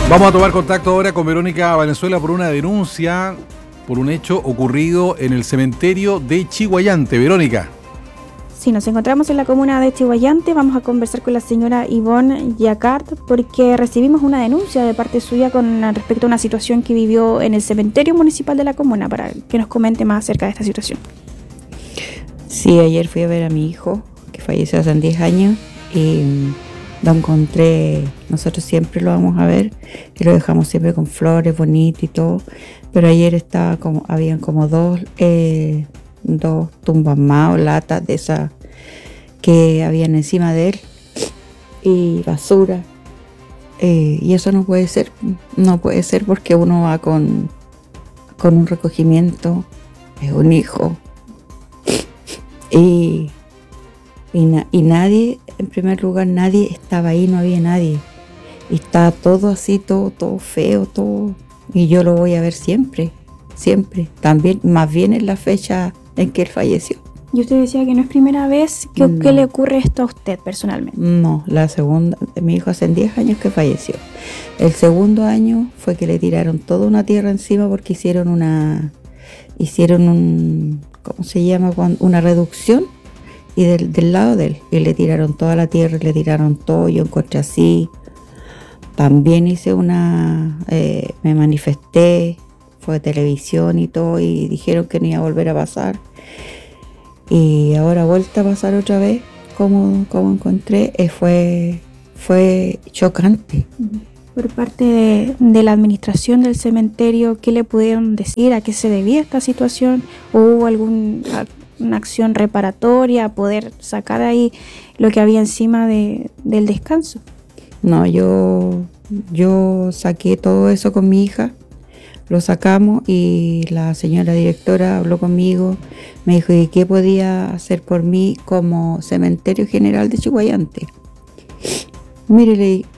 Vamos a tomar contacto ahora con Verónica Valenzuela por una denuncia por un hecho ocurrido en el cementerio de Chiguayante. Verónica. Sí, nos encontramos en la comuna de Chiguayante. Vamos a conversar con la señora Ivonne Yacart porque recibimos una denuncia de parte suya con respecto a una situación que vivió en el cementerio municipal de la comuna, para que nos comente más acerca de esta situación. Sí, ayer fui a ver a mi hijo, que falleció hace 10 años, y lo encontré. Nosotros siempre lo vamos a ver y lo dejamos siempre con flores bonitas y todo, pero ayer habían como dos tumbas más o latas de esas que habían encima de él y basura, y eso no puede ser porque uno va con un recogimiento, es un hijo, y nadie, en primer lugar, nadie estaba ahí, no había nadie. Y está todo así, todo feo, todo. Y yo lo voy a ver siempre. También, más bien en la fecha en que él falleció. Y usted decía que no es primera vez. ¿Qué le ocurre esto a usted personalmente? No, la segunda. Mi hijo hace 10 años que falleció. El segundo año fue que le tiraron toda una tierra encima porque hicieron ¿cómo se llama? Una reducción. Y del lado de él, y le tiraron toda la tierra, le tiraron todo. Yo encontré así. También hice me manifesté, fue televisión y todo, y dijeron que no iba a volver a pasar. Y ahora vuelta a pasar otra vez, como encontré, fue chocante. Por parte de la administración del cementerio, ¿qué le pudieron decir? ¿A qué se debía esta situación? ¿O hubo una acción reparatoria a poder sacar ahí lo que había encima del descanso? No, yo saqué todo eso con mi hija, lo sacamos, y la señora directora habló conmigo, me dijo ¿y qué podía hacer por mí como Cementerio General de Chiguayante? Mire,